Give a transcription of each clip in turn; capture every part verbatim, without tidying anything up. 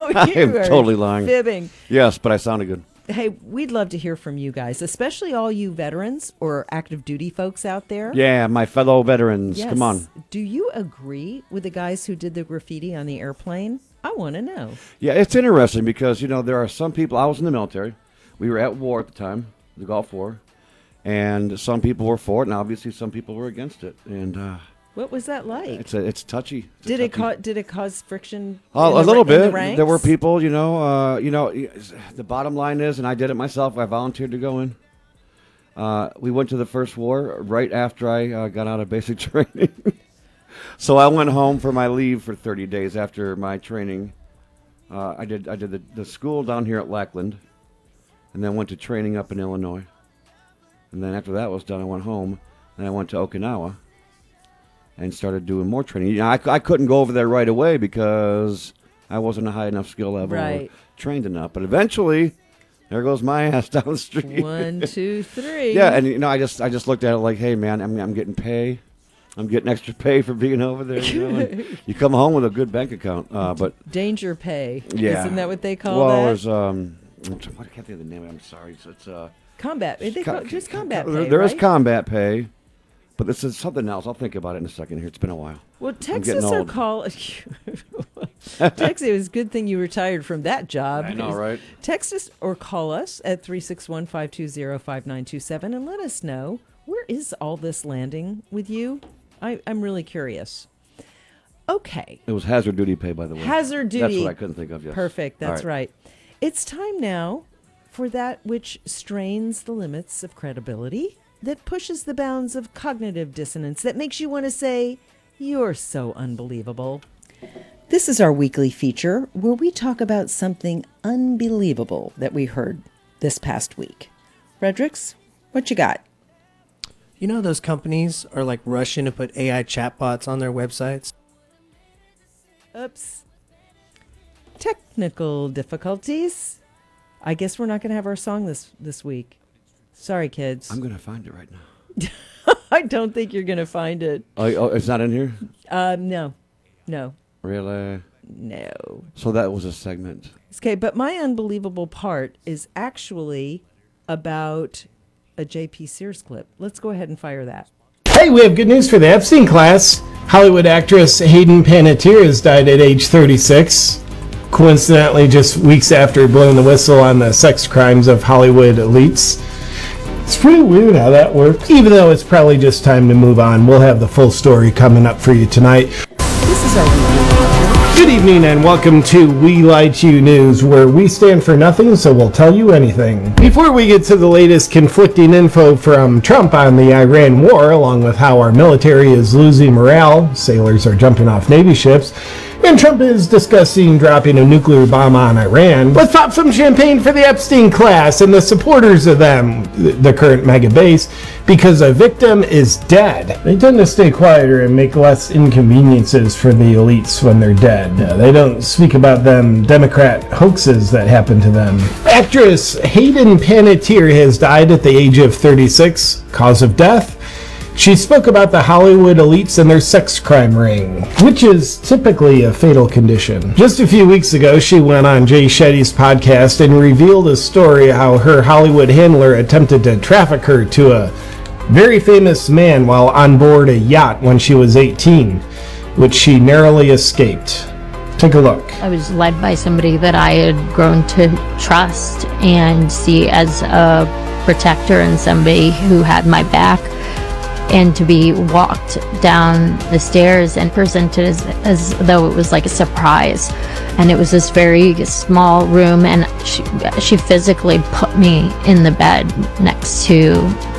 I'm are totally lying. Fibbing. Yes, but I sounded good. Hey, we'd love to hear from you guys, especially all you veterans or active duty folks out there. Yeah, my fellow veterans. Yes. Come on. Do you agree with the guys who did the graffiti on the airplane? I want to know. Yeah, it's interesting because, you know, there are some people. I was in the military. We were at war at the time, the Gulf War. And some people were for it, and obviously some people were against it. And uh, what was that like? it's a, it's touchy. It's did a it touchy. ca- did it cause friction? Uh, in a the, little in bit. The ranks? There were people, you know, uh, you know. The bottom line is, and I did it myself. I volunteered to go in. Uh, we went to the first war right after I uh, got out of basic training. So I went home for my leave for thirty days after my training. Uh, I did I did the, the school down here at Lackland, and then went to training up in Illinois. And then after that was done, I went home, and I went to Okinawa and started doing more training. You know, I, I couldn't go over there right away because I wasn't a high enough skill level Right. or trained enough. But eventually, there goes my ass down the street. One, two, three. Yeah, and you know, I just I just looked at it like, hey, man, I'm I'm getting pay. I'm getting extra pay for being over there. You know? And you come home with a good bank account, uh, but Danger pay. yeah, Isn't that what they call well, that? there's um, I'm tr- what I can't think of the name. I'm sorry. It's, it's uh. Combat. They Co- call, just combat there, pay, there is right? combat pay, but this is something else. I'll think about it in a second here. It's been a while. Well, text getting us or old. call. Text. It was a good thing you retired from that job. I know, right? Text us or call us at three six one, five two zero, five nine two seven and let us know, where is all this landing with you? I, I'm really curious. Okay. It was hazard duty pay, by the way. Hazard duty. That's what I couldn't think of. Yes. Perfect. That's All right. right. It's time now for that which strains the limits of credibility, that pushes the bounds of cognitive dissonance, that makes you want to say, you're so unbelievable. This is our weekly feature where we talk about something unbelievable that we heard this past week. Fredericks, what you got? You know those companies are like rushing to put A I chatbots on their websites? Oops. Technical difficulties. I guess we're not going to have our song this this week. Sorry, kids. I'm gonna find it right now. I don't think you're going to find it. Oh, oh, it's not in here. Uh, no. No. Really? No. So that was a segment. Okay, but my unbelievable part is actually about a J P Sears clip. Let's go ahead and fire that. Hey, we have good news for the Epstein class. Hollywood actress Hayden Panettiere has died at age thirty-six. Coincidentally, just weeks after blowing the whistle on the sex crimes of Hollywood elites. It's pretty weird how that works. Even though it's probably just time to move on, we'll have the full story coming up for you tonight. This is our weekly. Good evening and welcome to We Lie to You News, where we stand for nothing, so we'll tell you anything. Before we get to the latest conflicting info from Trump on the Iran war, along with how our military is losing morale, sailors are jumping off Navy ships, and Trump is discussing dropping a nuclear bomb on Iran, let's pop some champagne for the Epstein class and the supporters of them, the current mega base, because a victim is dead. They tend to stay quieter and make less inconveniences for the elites when they're dead. Uh, they don't speak about them Democrat hoaxes that happen to them. Actress Hayden Panettiere has died at the age of thirty-six. Cause of death? She spoke about the Hollywood elites and their sex crime ring, which is typically a fatal condition. Just a few weeks ago, she went on Jay Shetty's podcast and revealed a story how her Hollywood handler attempted to traffic her to a very famous man while on board a yacht when she was eighteen, which she narrowly escaped. Take a look. I was led by somebody that I had grown to trust and see as a protector and somebody who had my back. And to be walked down the stairs and presented as, as though it was like a surprise. And it was this very small room, and she, she physically put me in the bed next to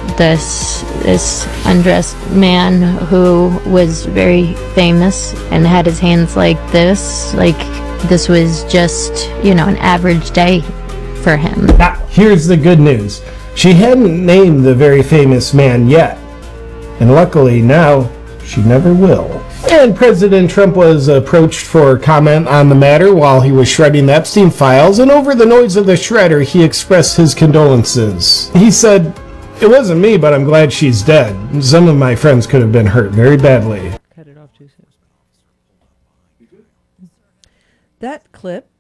this this undressed man who was very famous and had his hands like this. Like this was just, you know, an average day for him. Now, here's the good news. She hadn't named the very famous man yet. And luckily now, she never will. And President Trump was approached for comment on the matter while he was shredding the Epstein files, and over the noise of the shredder, he expressed his condolences. He said, "It wasn't me, but I'm glad she's dead. Some of my friends could have been hurt very badly." Cut it off too soon. That clip